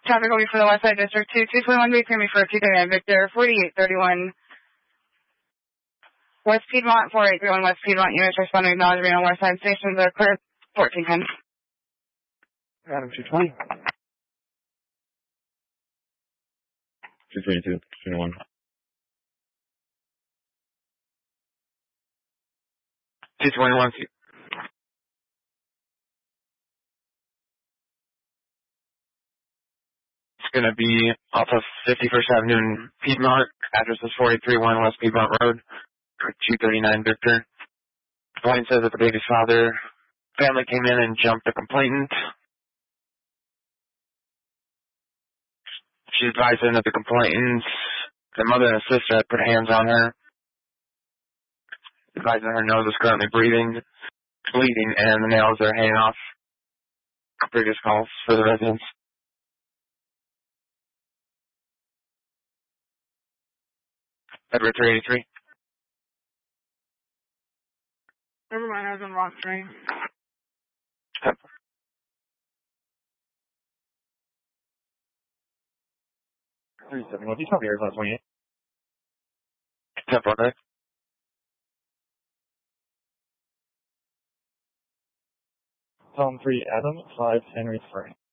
Traffic will be for the West Side District 2, 221 Victor, me for 239 Victor, 4831. West Piedmont, 4831 West Piedmont, units responding to acknowledge Reno West Side stations are clear, 1410. Adam 220. 222, 21. 221. It's going to be off of 51st Avenue in Piedmont. Address is 4831 West Piedmont Road, 239 Victor. Complaint says that the baby's father family came in and jumped the complainant. She advised them that the complainant's mother and sister had put hands on her, advising her nose is currently bleeding, and the nails are hanging off. Previous calls for the residents. Edward 383. Never mind, I was on wrong train. Yep. 371. You tell me your 28. Temple, okay. Tom 3 Adam, 5 Henry Frank.